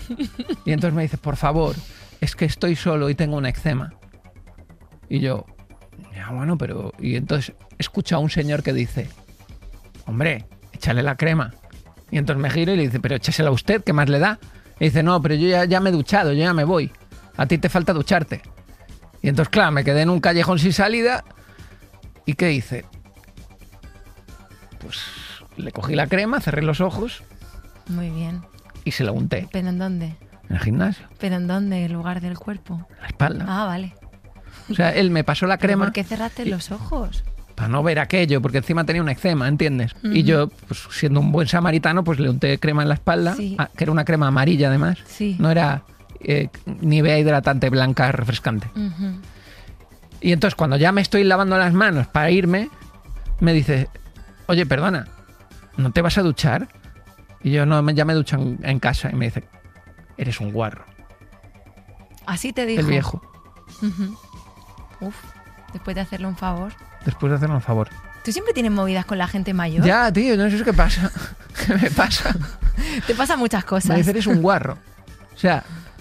Y entonces me dice, por favor, es que estoy solo y tengo un eczema. Y yo, ya bueno, pero... Y entonces escucho a un señor que dice, hombre, échale la crema. Y entonces me giro y le dice, pero échasela usted, ¿qué más le da? Y dice, no, pero yo ya me he duchado, yo ya me voy. A ti te falta ducharte. Y entonces, claro, me quedé en un callejón sin salida. ¿Y qué hice? Pues le cogí la crema, cerré los ojos. Muy bien. Y se la unté. ¿Pero en dónde? En el gimnasio. ¿Pero en dónde? ¿En lugar del cuerpo? En la espalda. Ah, vale. O sea, él me pasó la crema. ¿Por qué cerraste los ojos? Para no ver aquello, porque encima tenía un eczema, ¿entiendes? Y yo, pues siendo un buen samaritano, pues le unté crema en la espalda, Sí. que era una crema amarilla además. Sí. No era Nivea hidratante blanca refrescante. Y entonces cuando ya me estoy lavando las manos para irme, me dice, oye, perdona, ¿no te vas a duchar? Y yo, no, ya me ducho en casa. Y me dice, eres un guarro. Así te dijo. El viejo. Uf, después de hacerle un favor. Después de hacerme un favor. ¿Tú siempre tienes movidas con la gente mayor? Ya, tío, no sé qué pasa. ¿Qué me pasa? Te pasan muchas Me cosas. dice, eres un guarro. O sea,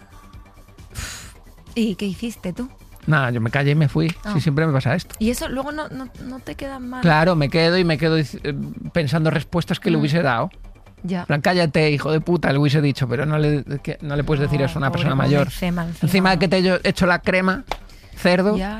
¿Y qué hiciste tú? nada, yo me callé y me fui. Ah. Sí, siempre me pasa esto. ¿Y eso luego no te queda mal? Claro, me quedo pensando respuestas que le hubiese dado. Ya. En plan, cállate, hijo de puta, le hubiese dicho, pero no le puedes decir eso a una pobre, persona con mayor. eczema Encima de que te he hecho la crema, cerdo. Ya.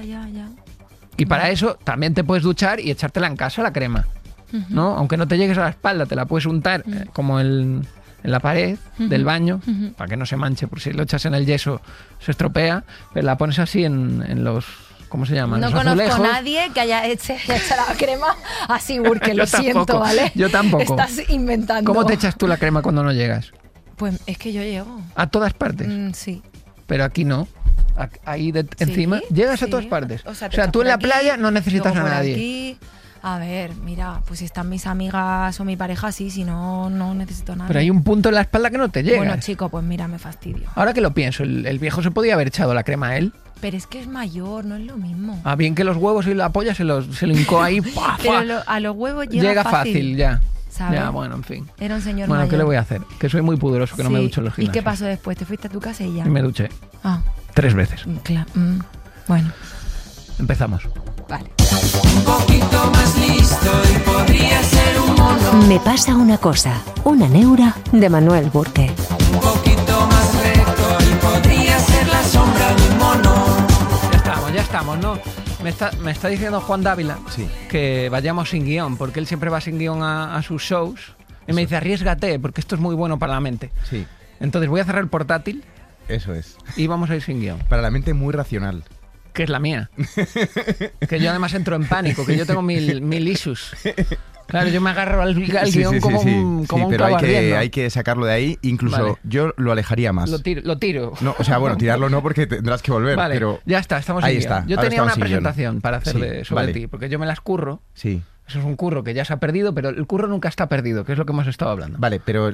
Y para eso también te puedes duchar y echártela en casa la crema. ¿No? Aunque no te llegues a la espalda, te la puedes untar como en la pared del baño, para que no se manche, por si lo echas en el yeso se estropea, pero la pones así en los... ¿Cómo se llaman? No Los conozco azulejos. a nadie que haya hecho la crema así, porque lo Yo tampoco, siento, ¿vale? yo tampoco. Estás inventando. ¿Cómo te echas tú la crema cuando no llegas? Pues es que yo llego. A todas partes. Sí. Pero aquí no. Ahí encima llegas a Sí. todas partes. O sea, O sea, tú en la playa no necesitas luego a por nadie. aquí. A ver, mira, pues si están mis amigas o mi pareja, sí, si no, no necesito nada. Pero hay un punto en la espalda que no te llega. Bueno, chico, pues mira, me fastidio. Ahora que lo pienso, el viejo se podía haber echado la crema a él. Pero es que es mayor, no es lo mismo. Ah, bien que los huevos y la polla se lo hincó ahí. ¡Pua, Pero pua! a los huevos llega, Llega fácil, ya. ¿sabes? Ya, bueno, en fin. Era un señor Bueno, mayor. ¿qué le voy a hacer? Que soy muy pudoroso, que no me Sí. ducho en los ¿Y gimnasios. qué pasó después? ¿Te fuiste a tu casa y ya? Y me duché. Ah, 3 veces. claro. Bueno, Empezamos. vale. Un poquito más listo y podría ser un mono. Me pasa una cosa, una neura de Manuel Burke. Un poquito más recto y podría ser la sombra de un mono. Ya estamos, ¿no? Me está diciendo Juan Dávila Sí. que vayamos sin guión, porque él siempre va sin guión a sus shows. Y me dice, arriésgate, porque esto es muy bueno para la mente. Sí, Entonces voy a cerrar el portátil eso es. y vamos a ir sin guión, Para la mente muy racional. que es la mía. Que yo además entro en pánico, que yo tengo mil issues. Claro, yo me agarro al guión como un pero clavo ardiendo. hay que sacarlo de ahí. Incluso Vale. yo lo alejaría más. Lo tiro. No, o sea, bueno, tirarlo no porque tendrás que volver. Vale, pero ya está, estamos ahí sin guión. está, Yo ahora tenía una estamos sin guión. presentación para hacer Sí, sobre vale. ti, porque yo me las curro. Sí. Eso es un curro que ya se ha perdido, pero el curro nunca está perdido, que es lo que hemos estado hablando. Vale, pero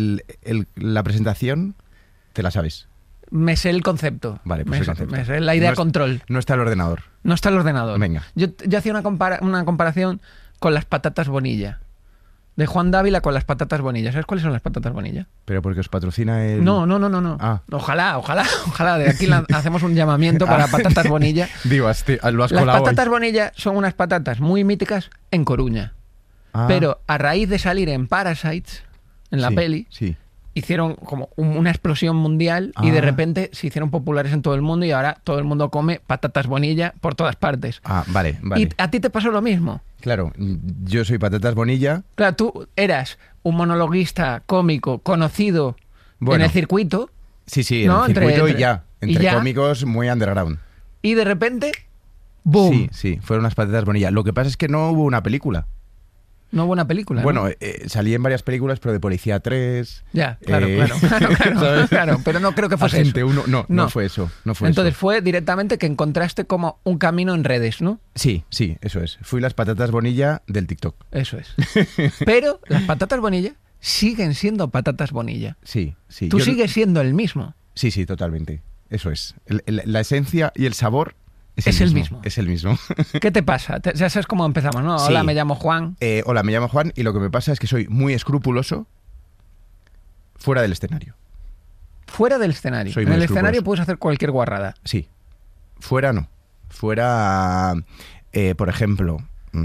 la presentación te la sabes. Me sé el concepto. Vale, pues el concepto. Me sé la idea No es- control. No está el ordenador. No está el ordenador. Venga. Yo hacía una comparación con las patatas Bonilla. De Juan Dávila con las patatas Bonilla. ¿Sabes cuáles son las patatas Bonilla? Pero porque os patrocina el... No. Ah. Ojalá. De aquí hacemos un llamamiento para patatas Bonilla. Digo, lo has Las colado patatas ahí. Bonilla son unas patatas muy míticas en Coruña. Ah, Pero a raíz de salir en Parasites, en la sí, peli, Sí. hicieron como una explosión mundial y de Ah. repente se hicieron populares en todo el mundo y ahora todo el mundo come patatas Bonilla por todas partes. Ah, vale. Y a ti te pasó lo mismo. Claro, yo soy Patatas Bonilla. Claro, tú eras un monologuista cómico conocido en Bueno. el circuito Sí, ¿no? en el circuito y ya. y Entre ya. cómicos muy underground. y de repente, ¡boom! Sí, fueron unas Patatas Bonilla. Lo que pasa es que no hubo una película. No hubo una película. ¿no? Bueno, salí en varias películas, pero de Policía 3. Ya, claro, eh, ¿sabes? claro, pero no creo que fuese Agente eso. 1, no fue eso. No fue Entonces eso. fue directamente que encontraste como un camino en redes, ¿no? Sí, eso es. Fui las Patatas Bonilla del TikTok. Eso es. Pero las patatas Bonilla siguen siendo patatas Bonilla. Sí. Tú Yo- sigues siendo el mismo. Sí, totalmente. Eso es. La esencia y el sabor Es el mismo. Es el mismo. ¿Qué te pasa? Ya sabes cómo empezamos, ¿no? Sí. Hola, me llamo Juan. Hola, me llamo Juan y lo que me pasa es que soy muy escrupuloso fuera del escenario. Fuera del escenario. Soy En muy el escrupuloso. escenario puedes hacer cualquier guarrada. Sí. Fuera no. Fuera, por ejemplo,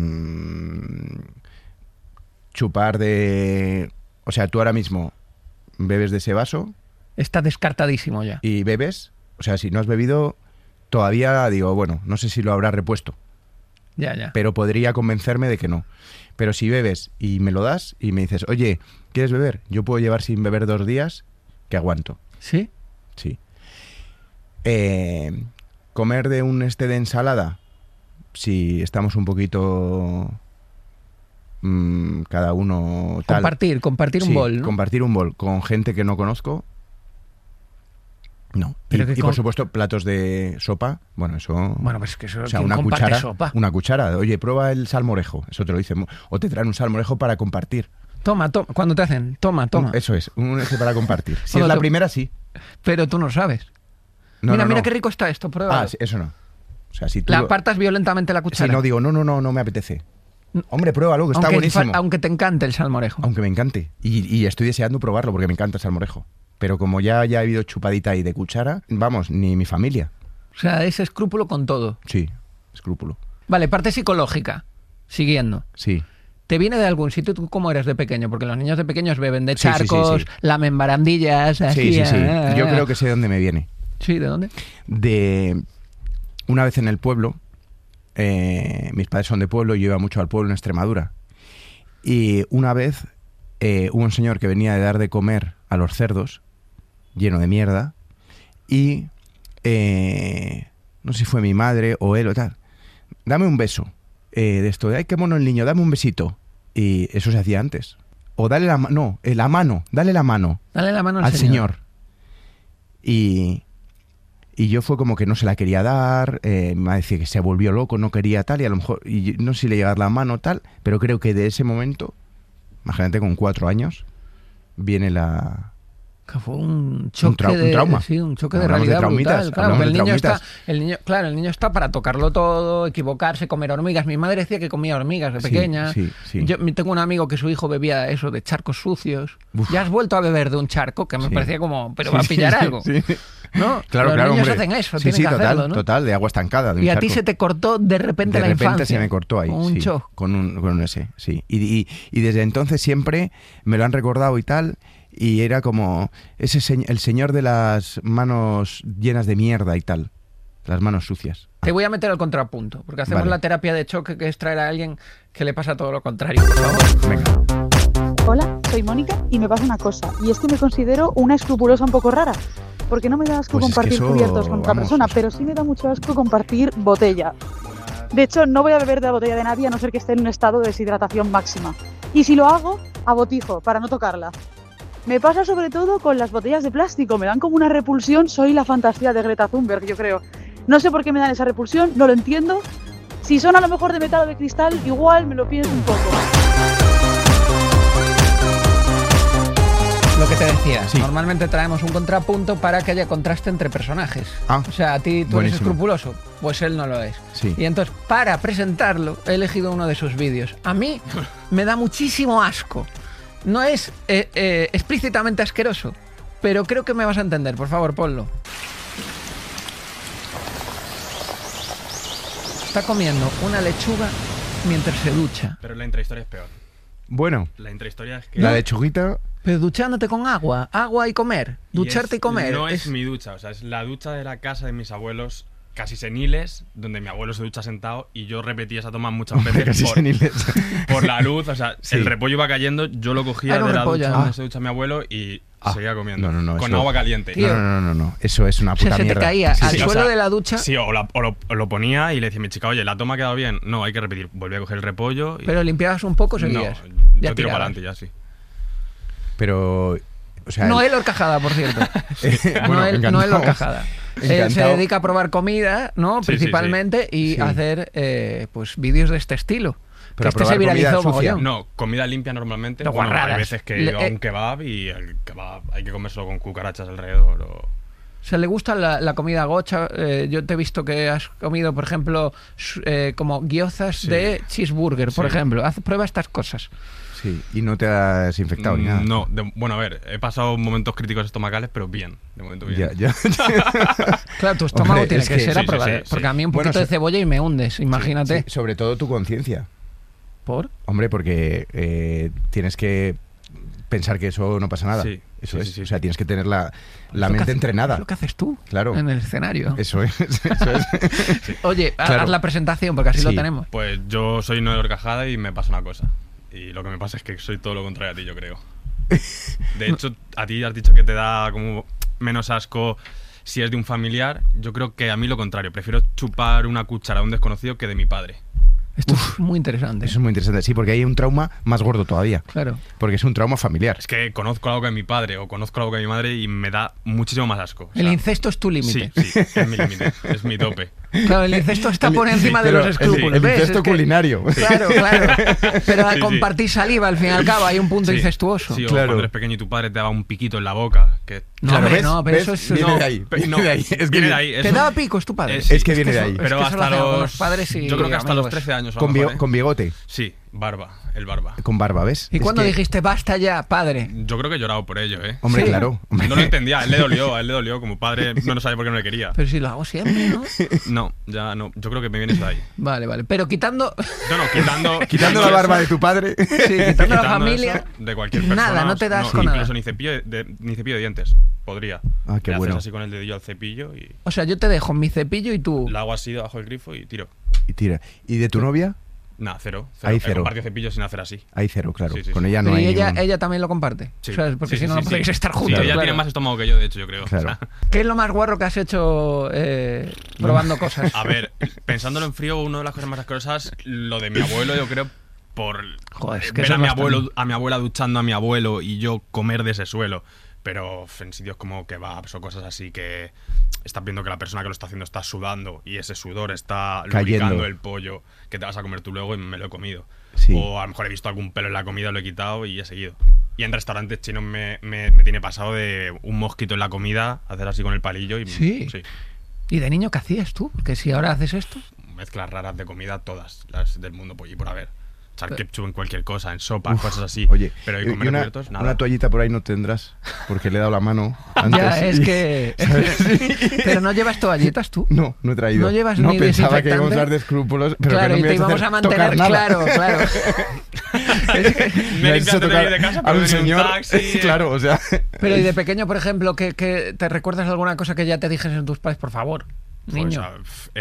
chupar de... O sea, tú ahora mismo bebes de ese vaso Está descartadísimo ya. y bebes. O sea, si no has bebido, todavía digo, bueno, no sé si lo habrás repuesto, Ya. pero podría convencerme de que no. Pero si bebes y me lo das y me dices, oye, ¿quieres beber? Yo puedo llevar sin beber 2 días que aguanto. ¿Sí? Sí. Comer de un de ensalada, si estamos un poquito cada uno tal. Compartir un Sí, bol, ¿no? compartir un bol con gente que no conozco. No. Pero Y que por supuesto, platos de sopa. Bueno, eso. Bueno, pues es que eso... o sea, ¿quién una comparte cuchara. sopa? Una cuchara. Oye, prueba el salmorejo. Eso te lo dicen. O te traen un salmorejo para compartir. Toma. Cuando te hacen, toma. Eso es, un para compartir. Si Bueno, es la tú- primera, sí. Pero tú no sabes. No, mira, no, mira no. qué rico está esto, prueba. Ah, sí, eso no. O sea, si tú. Le apartas violentamente la Si cuchara. no digo, no me apetece. Hombre, pruébalo, que está aunque, buenísimo. aunque te encante el salmorejo. Aunque me encante. Y estoy deseando probarlo porque me encanta el salmorejo. Pero como ya he habido chupadita ahí de cuchara, vamos, ni mi familia. O sea, es escrúpulo con todo. Sí, escrúpulo. Vale, parte psicológica. Siguiendo. Sí. ¿Te viene de algún sitio? ¿Tú cómo eres de pequeño? Porque los niños de pequeños beben de Sí, sí, sí, charcos, sí. lamen barandillas. Así, Sí. Yo creo que sé de dónde me viene. Sí, ¿de dónde? De una vez en el pueblo, mis padres son de pueblo y yo iba mucho al pueblo en Extremadura. Y una vez hubo un señor que venía de dar de comer a los cerdos, lleno de mierda, y no sé si fue mi madre o él o tal, dame un beso, de esto, de ay, qué mono el niño, dame un besito. Y eso se hacía antes. O dale la mano, dale la mano Dale la mano al señor. Y yo fue como que no se la quería dar, me decía que se volvió loco, no quería tal, y a lo mejor, y no sé si le iba a dar la mano tal, pero creo que de ese momento, imagínate con 4 años, viene la... Que fue un choque un trauma. Sí, un choque de Hablamos de realidad traumitas, brutal. Claro, hablamos que el de niño está, traumitas. el niño está para tocarlo todo, equivocarse, comer hormigas. Mi madre decía que comía hormigas de Sí, pequeña. sí. Yo tengo un amigo que su hijo bebía eso de charcos sucios. Uf. Ya has vuelto a beber de un charco, que me Sí. parecía como, pero Sí, va a pillar sí, algo. sí. ¿No? Claro, Los claro, niños hombre. hacen eso, Sí, tienen sí, que total, hacerlo, ¿no? total, de agua estancada. De un Y a ti charco. se te cortó de repente De la repente infancia. se me cortó ahí, Un sí, shock. con un ese, sí. Y desde entonces siempre me lo han recordado y tal, y era como el señor de las manos llenas de mierda y tal, las manos sucias. Te voy a meter al contrapunto, porque hacemos Vale. la terapia de choque, que es traer a alguien que le pasa todo lo contrario. Por favor. Venga. Hola, soy Mónica y me pasa una cosa, y es que me considero una escrupulosa un poco rara, porque no me da asco Pues es que compartir eso, cubiertos con otra vamos, persona, o sea. pero sí me da mucho asco compartir botella. De hecho, no voy a beber de la botella de nadie a no ser que esté en un estado de deshidratación máxima. Y si lo hago, a botijo, para no tocarla. Me pasa sobre todo con las botellas de plástico, me dan como una repulsión, soy la fantasía de Greta Thunberg, yo creo. No sé por qué me dan esa repulsión, no lo entiendo. Si son a lo mejor de metal o de cristal, igual me lo pienso un poco. Lo que te decía, Sí. normalmente traemos un contrapunto para que haya contraste entre personajes. Ah, O sea, a ti tú eres buenísimo. escrupuloso, pues él no lo es. Sí. Y entonces, para presentarlo, he elegido uno de sus vídeos. A mí me da muchísimo asco. No es explícitamente asqueroso, pero creo que me vas a entender. Por favor, ponlo. Está comiendo una lechuga mientras se ducha. Pero la intrahistoria es peor. Bueno, La intrahistoria es que... la lechuguita, Pero duchándote con agua, agua y comer. Ducharte y comer. No es mi ducha, o sea, es la ducha de la casa de mis abuelos casi seniles, donde mi abuelo se ducha sentado y yo repetí esa toma muchas veces casi seniles. por la luz, o sea, Sí. el repollo iba cayendo, yo lo cogía Era un de la repollo, ducha ¿no? donde se ducha mi abuelo y seguía comiendo. No, con eso- agua caliente. Tío. No, eso es una O sea, puta se te mierda. caía Sí, al sí. o suelo sea, de la ducha. Sí, o lo ponía y le decía a mi chica, oye, ¿la toma ha quedado bien? No, hay que repetir. Volví a coger el repollo y... Pero limpiabas un poco, seguías. No, Ya yo tiro tirabas. para adelante ya, sí. Pero, o sea, Noel Horcajada, por cierto. bueno, Noel encantado. Horcajada. Él se Encantado. dedica a probar comida, ¿no? Sí, Principalmente, y Sí. hacer pues vídeos de este estilo. Pero que este probar se viralizó comida sucia. mogollón. No, comida limpia normalmente. No, Bueno, guarradas. hay veces que he ido a Le- un kebab y el kebab hay que comérselo con cucarachas alrededor. O... Se le gusta la comida gocha. Yo te he visto que has comido, por ejemplo, como gyozas Sí. de cheeseburger, por Sí. ejemplo. Prueba estas cosas. Sí, y no te has infectado ni nada. No, bueno, a ver, he pasado momentos críticos estomacales, pero bien, de momento bien. Ya. Claro, tu estómago Hombre, tiene es que que ser sí, a prueba sí, de- sí. Porque a mí un Bueno, poquito de cebolla y me hundes, imagínate. Sí, sobre todo tu conciencia. ¿Por? Hombre, porque tienes que pensar que eso no pasa nada. Sí, Eso sí, es. sí, sí. O sea, tienes que tener la Es lo que mente hace- entrenada. Es lo que haces tú Claro. en el escenario. Eso es. Eso es. Oye, Claro. haz la presentación porque así lo Sí. tenemos. Pues yo soy Noel Horcajada y me pasa una cosa. Y lo que me pasa es que soy todo lo contrario a ti, yo creo. De hecho, a ti has dicho que te da como menos asco si es de un familiar. Yo creo que a mí lo contrario. Prefiero chupar una cuchara de un desconocido que de mi padre. Esto es muy interesante. Eso es muy interesante. Sí, porque hay un trauma más gordo todavía. Claro. Porque es un trauma familiar. Es que conozco algo de mi padre o conozco algo de mi madre y me da muchísimo más asco. O El sea, incesto es tu límite. Sí, es mi límite, es mi tope. Claro, el incesto está por encima de Pero los escrúpulos. El ¿ves? incesto Es que- culinario. Claro, claro. Pero al Sí, sí. compartir saliva, al fin y al cabo, hay un punto Sí. incestuoso. Sí, o Claro. cuando eres pequeño y tu padre te daba un piquito en la boca. Que No, Claro, hombre, ¿ves? no, pero ¿Ves? eso es... Viene no. de ahí. Pe- no, Viene de ahí. Es que viene de ahí. ¿Te eso- daba picos tu padre? Sí, es que viene de ahí. Pero eso hasta lo hacemos con los los padres y yo creo que hasta los amigos. 13 años. a lo Con, mejor, ¿eh? con bigote. Sí, el barba. Con barba, ¿ves? ¿Y Es cuando que- dijiste basta ya, padre? Yo creo que he llorado por ello, ¿eh? Hombre, Sí. claro. Hombre. No lo entendía, a él le dolió. Como padre no sabía por qué no le quería. Pero si lo hago siempre, ¿no? No, ya no. Yo creo que me viene eso de ahí. Vale, vale. Pero quitando... No, Quitando la barba de tu padre. Sí, quitando la quitando familia... eso de cualquier persona. Nada, no te das con incluso nada. ni cepillo de dientes. Podría. Ah, qué Le bueno. haces así con el dedillo al cepillo y O sea, yo te dejo mi cepillo y tú... la hago así debajo del grifo y tiro. Y tira. ¿Y de tu novia? Nada, cero. Ahí He cero. compartido cepillos sin hacer así. Hay cero, claro. Sí, sí, Con sí. ella no y hay ella, ningún- ella también lo comparte. Sí. ¿Sabes? Porque Sí, si no, sí, no sí, podéis sí. estar Sí, juntos. ella claro. tiene más estómago que yo, de hecho, yo creo. Claro. O sea, ¿Qué es lo más guarro que has hecho probando cosas? a ver, pensándolo en frío, una de las cosas más asquerosas, lo de mi abuelo, yo creo, por Joder, es que ver eso a mi es bastante. abuelo, a mi abuela duchando a mi abuelo y yo comer de ese suelo. Pero en sitios como kebabs o cosas así que estás viendo que la persona que lo está haciendo está sudando y ese sudor está Cayendo. lubricando el pollo que te vas a comer tú luego y me lo he comido. Sí. O a lo mejor he visto algún pelo en la comida, lo he quitado y he seguido. Y en restaurantes chinos me tiene pasado de un mosquito en la comida, hacer así con el palillo y Sí. ¿Y de niño qué hacías tú? Porque si ahora haces esto... mezclas raras de comida, todas las del mundo por y por haber. Echar ketchup en cualquier cosa, en sopa, cosas así. Oye, pero y y comer una, cubiertos, nada. una toallita por ahí no tendrás, porque le he dado la mano antes. Ya, es y- que... Pero no llevas toallitas tú. No, no he traído. No llevas no, ni pensaba que íbamos a desinfectante. dar de escrúpulos, pero Claro, que y no te me íbamos ibas a mantener... tocar nada. Claro, claro. Es que- Me he has hecho limpiado tocar de casa, a pero un venía un señor. taxi, Claro, o sea. Pero y de pequeño, por ejemplo, que te recuerdas alguna cosa que ya te dijesen tus padres, por favor, niño. Pues,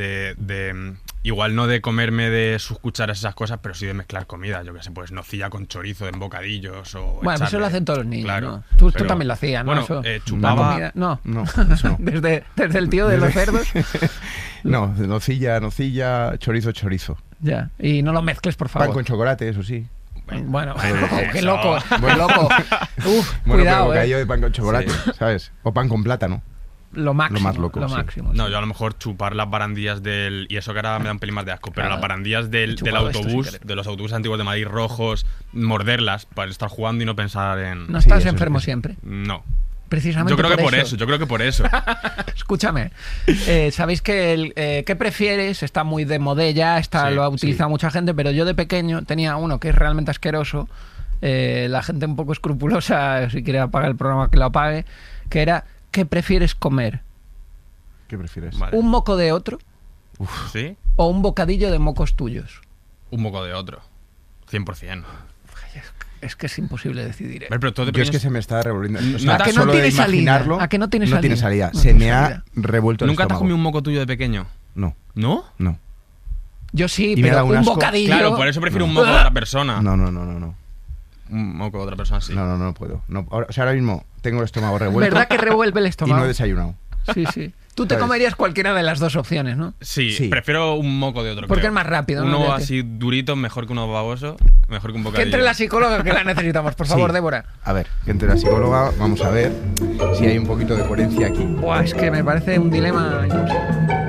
igual no de comerme de sus cucharas esas cosas, pero sí de mezclar comida. Yo qué sé, pues nocilla con chorizo en bocadillos o Bueno, pues eso echarle- lo hacen todos los niños, Claro, ¿no? Tú pero- también lo hacías, ¿no? Bueno, Eso. chupaba... La comida- No, No, eso no. desde el tío de los cerdos. No, nocilla, chorizo. Ya, y no lo mezcles, por Pan favor. con chocolate, eso sí. Bueno, qué eso. loco, qué loco. Uf, Bueno, cuidado, pero bocadillo de pan con chocolate, Sí. ¿sabes? O pan con plátano. Lo máximo, Lo más loco, lo sí. máximo. No, sí. yo a lo mejor chupar las barandillas del... Y eso que ahora me da un pelín más de asco, pero Claro. las barandillas del chupado esto autobús, sin querer. de los autobuses antiguos de Madrid rojos, morderlas para estar jugando y no pensar en... No Sí, estás eso enfermo es. siempre. No. Precisamente Yo creo que por eso. eso, yo creo que por eso. Escúchame, sabéis que el ¿qué prefieres? Está muy de modella, Sí, lo ha utilizado sí. mucha gente, pero yo de pequeño tenía uno que es realmente asqueroso. La gente un poco escrupulosa, si quiere apagar el programa que lo apague, que era ¿qué prefieres comer? ¿Qué prefieres? Vale. ¿Un moco de otro ¿Sí? o un bocadillo de mocos tuyos? Un moco de otro. 100%. Es que es imposible decidir. A ver, pero todo de Yo es que pequeños- se me está revolviendo. O ¿A sea, que no solo tiene de salida? imaginarlo. ¿A que no tiene No tiene salida? salida. No Se tiene me salida. ha revuelto el ¿Nunca te has estómago. comido un moco tuyo de pequeño? No, ¿No? no. Yo sí, Y me ha pero dado un un asco. bocadillo... Claro, por eso prefiero un moco de otra persona. No. Un moco de otra persona, sí. No puedo. No, o sea, ahora mismo tengo el estómago revuelto. ¿Verdad que revuelve el Y estómago? no he desayunado. Sí, sí. Tú te ¿Sabes? comerías cualquiera de las dos opciones, ¿no? Sí, Sí. prefiero un moco de otro. Porque creo. es más rápido, ¿no? Uno Ya te- así durito, mejor que uno baboso, mejor que un Que bocadillo. entre la psicóloga que la necesitamos, por favor, Sí. Débora. A ver, que entre la psicóloga, vamos a ver si hay un poquito de coherencia aquí. Buah, es que me parece un dilema imposible.